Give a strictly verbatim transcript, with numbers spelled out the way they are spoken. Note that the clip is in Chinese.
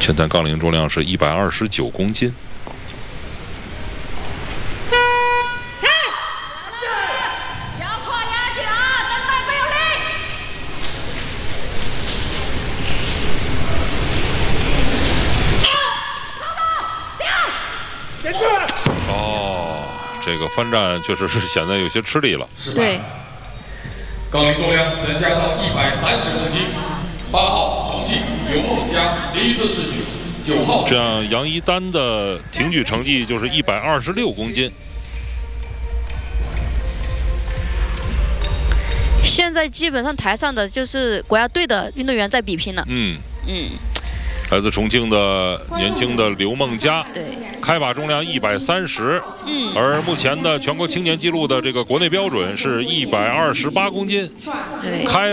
现在杠铃重量是一百二十九公斤。哦，这个翻站确实是显得有些吃力了。 对。 杠铃重量增加到一百三十公斤。八号重庆刘梦佳第一次试举。九号。 这样杨一丹的挺举成绩就是一百二十六公斤。 现在基本上台上的就是国家队的运动员在比拼了。 嗯嗯。 来自重庆的年轻的刘梦佳， 对， 开把重量一百三十， 嗯， 而目前的全国青年纪录的这个国内标准是一百二十八公斤， 对， 开。